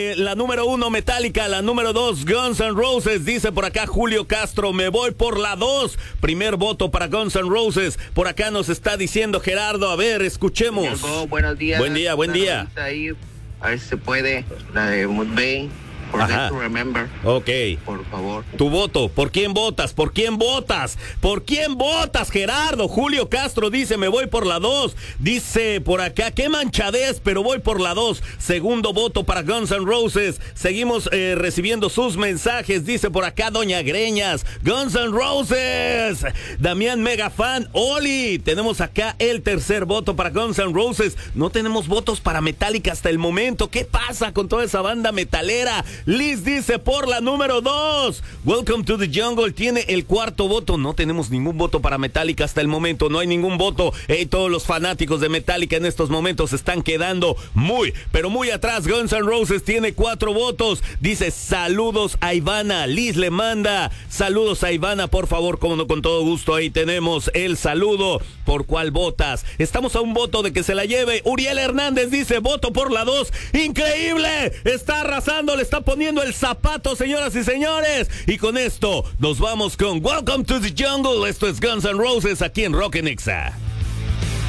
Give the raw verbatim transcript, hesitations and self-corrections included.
La número uno, Metallica. La número dos, Guns N' Roses. Dice por acá Julio Castro, me voy por la dos. Primer voto para Guns N' Roses. Por acá nos está diciendo Gerardo. A ver, escuchemos. Go, buenos días. Buen día, buen día. Ahí, a ver si se puede. La de Mudvayne. Ajá. To remember. Ok. Por favor. Tu voto. ¿Por quién votas? ¿Por quién votas? ¿Por quién votas, Gerardo? Julio Castro dice, me voy por la dos. Dice por acá, qué manchadez, pero voy por la dos. Segundo voto para Guns N' Roses. Seguimos eh, recibiendo sus mensajes. Dice por acá Doña Greñas, Guns N' Roses. Damián Megafan, Oli. Tenemos acá el tercer voto para Guns N' Roses. No tenemos votos para Metallica hasta el momento. ¿Qué pasa con toda esa banda metalera? Liz dice por la número dos. Welcome to the Jungle tiene el cuarto voto. No tenemos ningún voto para Metallica hasta el momento. No hay ningún voto. Hey, todos los fanáticos de Metallica en estos momentos están quedando muy, pero muy atrás. Guns N' Roses tiene cuatro votos. Dice saludos a Ivana. Liz le manda saludos a Ivana, por favor, como no, con todo gusto. Ahí tenemos el saludo. ¿Por cuál votas? Estamos a un voto de que se la lleve. Uriel Hernández dice voto por la dos. ¡Increíble! Está arrasando, le está poniendo el zapato, señoras y señores. Y con esto nos vamos con Welcome to the Jungle. Esto es Guns N' Roses aquí en Rock en Exa.